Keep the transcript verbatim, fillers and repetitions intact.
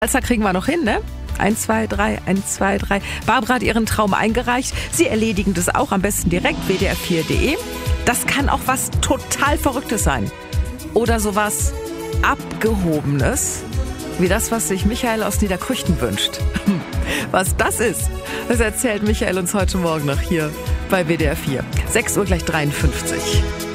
Salsa kriegen wir noch hin, ne? Eins, zwei, drei, eins, zwei, drei. Barbara hat ihren Traum eingereicht. Sie erledigen das auch am besten direkt w d r vier punkt d e. Das kann auch was total Verrücktes sein. Oder sowas Abgehobenes, wie das, was sich Michael aus Niederkrüchten wünscht. Was das ist, das erzählt Michael uns heute Morgen noch hier bei W D R vier. sechs Uhr gleich dreiundfünfzig.